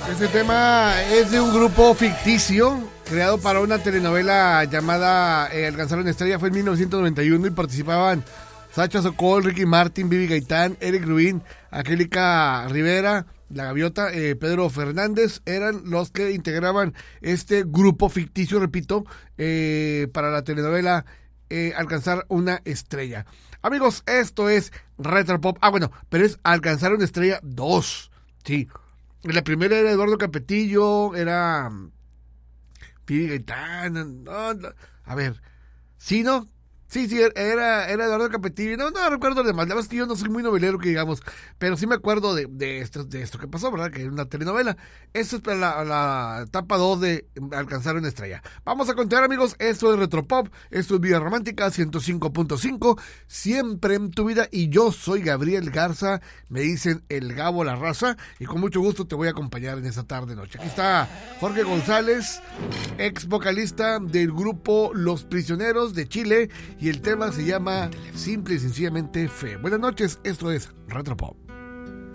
Este tema es de un grupo ficticio creado para una telenovela llamada Alcanzar una estrella. Fue en 1991 y participaban Sacha Sokol, Ricky Martin, Vivi Gaitán, Eric Rubin, Angélica Rivera, La Gaviota, Pedro Fernández. Eran los que integraban este grupo ficticio, repito, para la telenovela Alcanzar una estrella. Amigos, esto es Retropop. Bueno, pero es Alcanzar una estrella 2. Sí. La primera era Eduardo Capetillo, era Vivi Gaitán. No, a ver, ¿sí, no? Sí, era Eduardo Capetillo. No recuerdo de más. La verdad es que yo no soy muy novelero, que digamos, pero sí me acuerdo de esto que pasó, ¿verdad? Que era una telenovela. Esto es para la etapa 2 de Alcanzar una estrella. Vamos a continuar, amigos. Esto es Retropop. Esto es Vida Romántica 105.5. Siempre en tu vida. Y yo soy Gabriel Garza. Me dicen el Gabo La Raza. Y con mucho gusto te voy a acompañar en esta tarde-noche. Aquí está Jorge González, ex vocalista del grupo Los Prisioneros de Chile. Y el tema se llama simple y sencillamente Fe. Buenas noches, esto es Retropop.